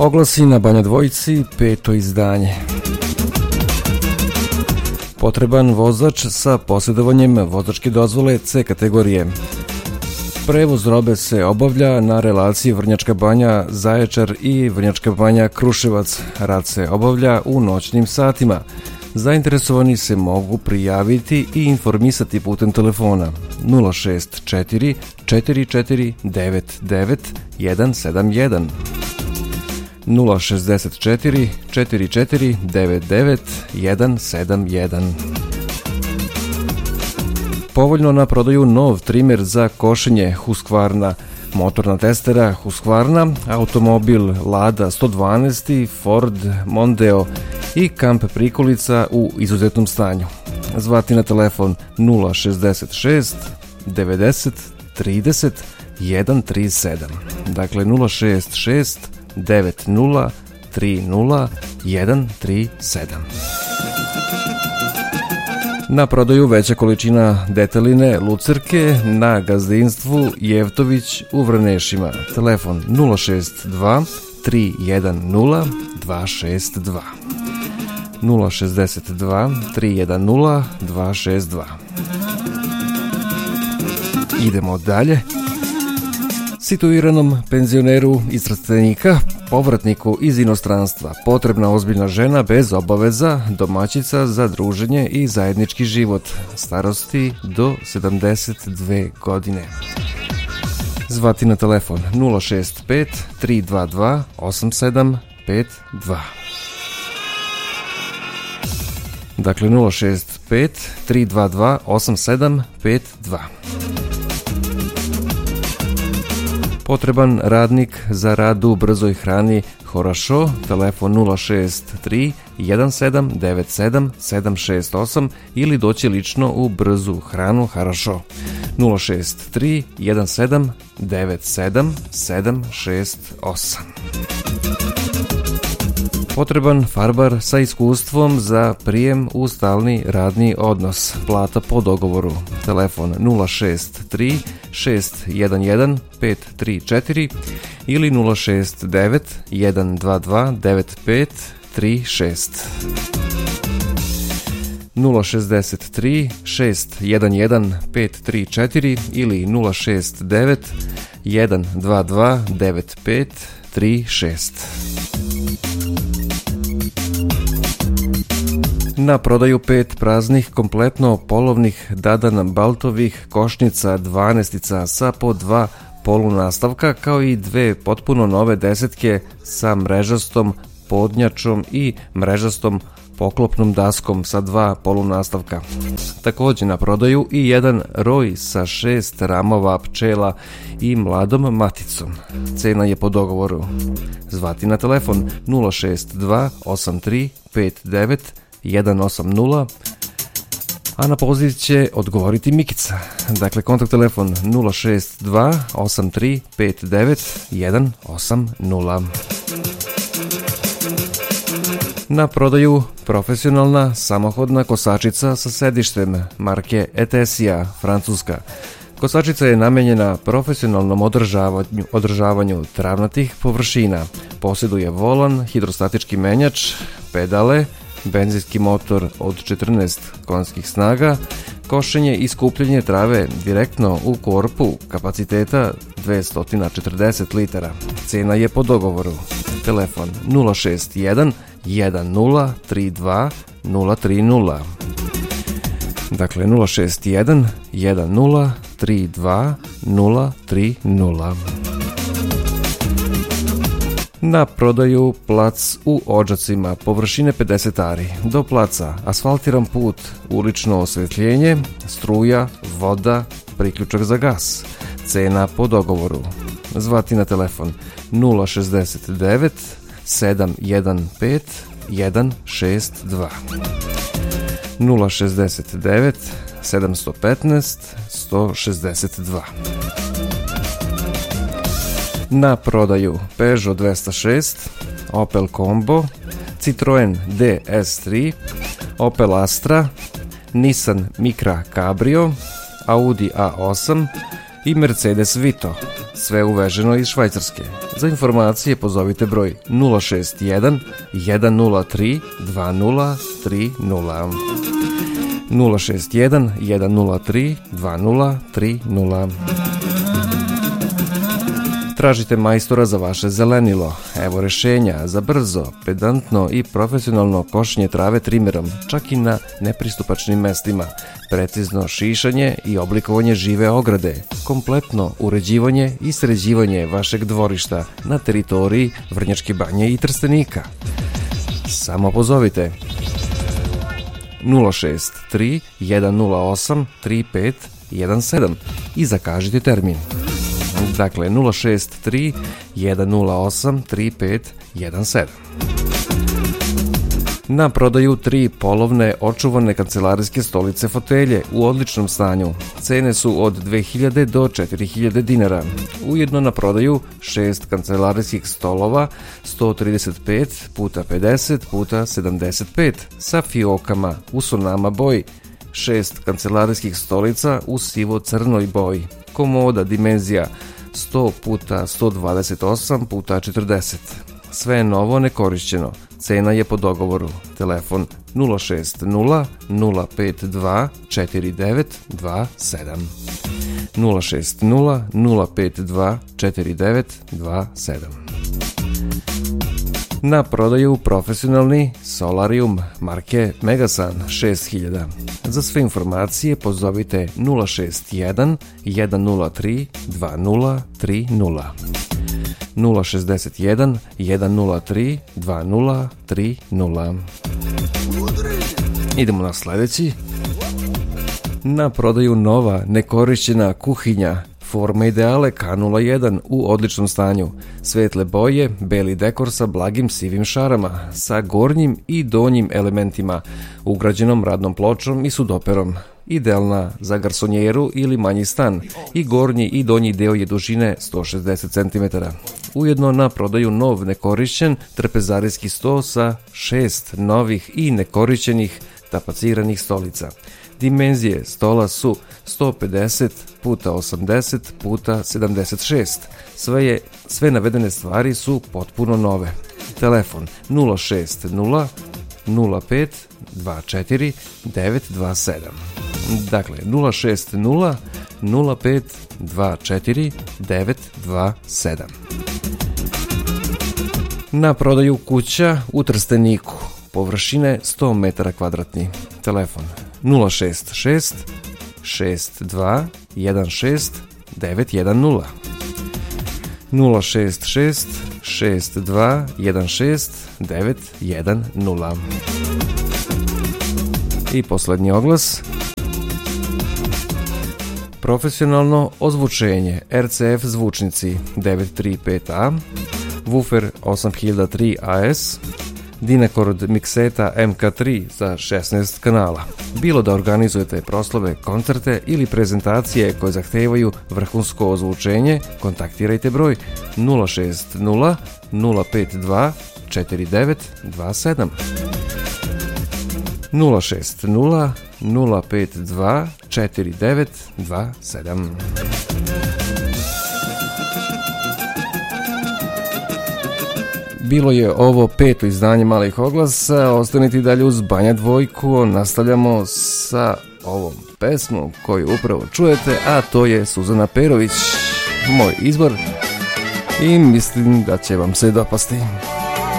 Oglasi na Banja Dvojici, 5. izdanje. Potreban vozač sa posjedovanjem vozačke dozvole C kategorije. Prevoz robe se obavlja na relaciji Vrnjačka Banja Zaječar i Vrnjačka Banja Kruševac. Rad se obavlja u noćnim satima. Zainteresovani se mogu prijaviti i informisati putem telefona 064 44 99 171 064 44 99 171. Povoljno na prodaju nov trimer za košenje Husqvarna, motorna testera Husqvarna, automobil Lada 112, Ford Mondeo i kamp prikolica u izuzetnom stanju. Zvati na telefon 066 90 30 137. Dakle 066 90 30 137. Na prodaju veća količina deteline lucerke na gazdinstvu Jevtović u Vrnešima. Telefon 062 310 262 062 310 262. Idemo dalje. Situiranom penzioneru iz Trstenika, povratniku iz inostranstva, potrebna ozbiljna žena bez obaveza, domaćica za druženje i zajednički život, starosti do 72 godine. Zvati na telefon 065 322 8752. Dakle 065 322 8752. Potreban radnik za rad u brzoj hrani Horašo, telefon 063 1797 768 ili doći lično u brzu hranu Harašo 063 1797 768. Potreban farbar sa iskustvom za prijem u stalni radni odnos, plata po dogovoru, telefon 063 611 534 ili 069 122 9536 063 611 534 ili 069 122 9536. Na prodaju 5 praznih kompletno polovnih Dadan Baltovih košnica 12 sa po 2 polunastavka kao i 2 potpuno nove desetke sa mrežastom podnjačom i mrežastom poklopnom daskom sa 2 polunastavka. Također na prodaju i jedan roj sa 6 ramova pčela i mladom maticom. Cena je po dogovoru. Zvati na telefon 062 83 59 180, a na poziv će odgovoriti Mikica. Dakle, kontakt telefon 062 83 59 180. Na prodaju profesionalna samohodna kosačica sa sedištem marke Etesia, Francuska. Kosačica je namenjena profesionalnom održavanju travnatih površina. Posjeduje volan, hidrostatički menjač, pedale, benzinski motor od 14 konjskih snaga, košenje i skupljanje trave direktno u korpu kapaciteta 240 litara. Cena je po dogovoru. Telefon 061 1032 030. Dakle 061 1032 030. Na prodaju plac u Odžacima, površine 50 ari. Do placa asfaltiran put, ulično osvetljenje, struja, voda, priključak za gas. Cena po dogovoru. Zvati na telefon 069 715 162 069 715 162. Na prodaju Peugeot 206, Opel Combo, Citroen DS3, Opel Astra, Nissan Micra Cabrio, Audi A8 i Mercedes Vito. sve uveženo iz Švajcarske. Za informacije pozovite broj 061 103 2030. 061 103 2030. Tražite majstora za vaše zelenilo. Evo rešenja za brzo, pedantno i profesionalno košenje trave trimerom, čak i na nepristupačnim mestima, precizno šišanje i oblikovanje žive ograde, kompletno uređivanje i sređivanje vašeg dvorišta na teritoriji Vrnjačke Banje i Trstenika. Samo pozovite 063 108 3517 i zakažite termin. Dakle, 063 108 3517. Na prodaju 3 polovne očuvane kancelarijske stolice fotelje u odličnom stanju. Cene su od 2000 do 4000 dinara. Ujedno na prodaju 6 kancelarijskih stolova 135 x 50 x 75 sa fiokama u sonama boji, 6 kancelarijskih stolica u sivo-crnoj boji, komoda dimenzija 100 x 128 x 40. Sve je novo, nekorišćeno. Cena je po dogovoru. Telefon 060 052 4927. 060 052 4927. Na prodaju profesionalni solarium marke Megasan 6000. Za sve informacije pozovite 061 103 2030. 061 103 2030. Idemo na sledeći. Na prodaju nova nekorišćena kuhinja Forma Ideale K01 u odličnom stanju. Svetle boje, beli dekor sa blagim sivim šarama, sa gornjim i donjim elementima, ugrađenom radnom pločom i sudoperom. Idealna za garsonjeru ili manji stan i gornji i donji deo je dužine 160 cm. Ujedno na prodaju nov nekorišćen trpezarijski sto sa 6 novih i nekorišćenih tapaciranih stolica. Dimenzije stola su 150 x 80 x 76. Sve navedene stvari su potpuno nove. Telefon 060 05 24 927. Dakle, 060 05 24 927. Na prodaju kuća u Trsteniku, površine 100 metara kvadratni. Telefon 066 62 16 910. 066 62 16 910. I poslednji oglas. Profesionalno ozvučenje RCF zvučnici 935A, Woofer 8003 AS, Dynacord Mixeta MK3 za 16 kanala. Bilo da organizujete proslave, koncerte ili prezentacije koje zahtevaju vrhunsko ozvučenje, kontaktirajte broj 060 052 4927. 060 052 4927. Bilo je ovo 5. izdanje Malih oglasa. Ostanite i dalje uz Banja dvojku. Nastavljamo sa ovom pesmom koju upravo čujete, a to je Suzana Perović, moj izbor, i mislim da će vam se dopasti.